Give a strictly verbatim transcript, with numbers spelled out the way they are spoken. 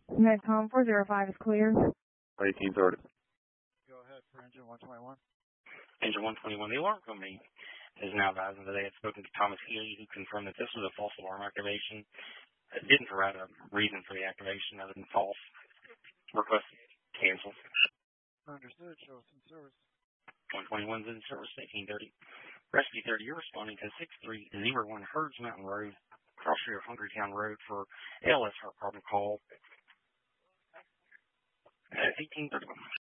Next home four zero five is clear. eighteen thirty. Go ahead for engine one twenty-one. Engine one twenty-one, the alarm company is now advising that they had spoken to Thomas Healy, who confirmed that this was a false alarm activation. It didn't provide a reason for the activation other than false. Request canceled. Understood. Show us in service. one twenty-one's in service, eighteen thirty. Rescue thirty, you're responding to six three zero one Herds Mountain Road, cross street of Hungrytown Road for L S for a problem call at eighteen thirty-one.